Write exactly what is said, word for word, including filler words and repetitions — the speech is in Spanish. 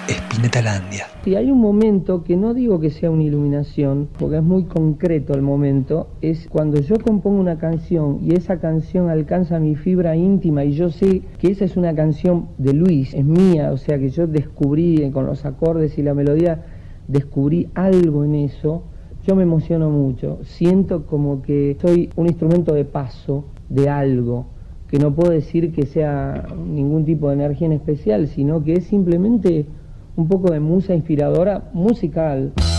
Spinetta-landia. Y hay un momento que no digo que sea una iluminación, porque es muy concreto el momento, es cuando yo compongo una canción y esa canción alcanza mi fibra íntima y yo sé que esa es una canción de Luis, es mía, o sea que yo descubrí con los acordes y la melodía, descubrí algo en eso, yo me emociono mucho, siento como que soy un instrumento de paso de algo, que no puedo decir que sea ningún tipo de energía en especial, sino que es simplemente un poco de musa inspiradora musical.